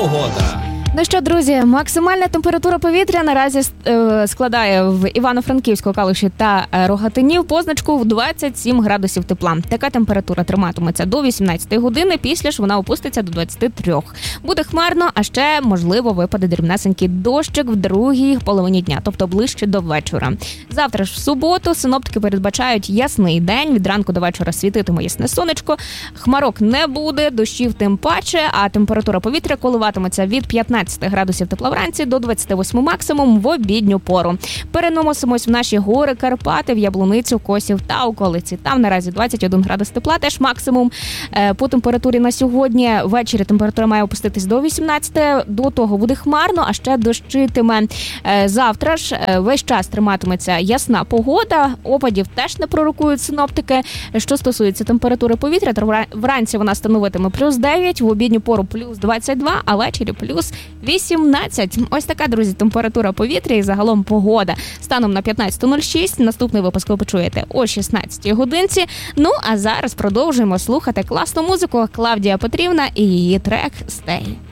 погода. Ну що, друзі, максимальна температура повітря наразі складає в Івано-Франківську, Калуші та Рогатині в позначку в 27 градусів тепла. Така температура триматиметься до 18 години, після ж вона опуститься до 23. Буде хмарно, а ще, можливо, випаде дрібнесенький дощик в другій половині дня, тобто ближче до вечора. Завтра ж в суботу синоптики передбачають ясний день, від ранку до вечора світитиме ясне сонечко, хмарок не буде, дощів тим паче, а температура повітря коливатиметься від 15 градусів тепла вранці до 28 максимум в обідню пору. Переносимось в наші гори Карпати, в Яблуницю, Косів та околиці. Там наразі 21 градус тепла, теж максимум. По температурі на сьогодні ввечері температура має опуститись до 18, до того буде хмарно, а ще дощитиме. Завтра ж весь час триматиметься ясна погода, опадів теж не пророкують синоптики. Що стосується температури повітря, то вранці вона становитиме плюс 9, в обідню пору плюс 22, а ввечері плюс 18. Ось така, друзі, температура повітря і загалом погода. Станом на 15:06. Наступний випуск ви почуєте о 16 годинці. Ну, а зараз продовжуємо слухати класну музику. Клавдія Петрівна і її трек «Stay».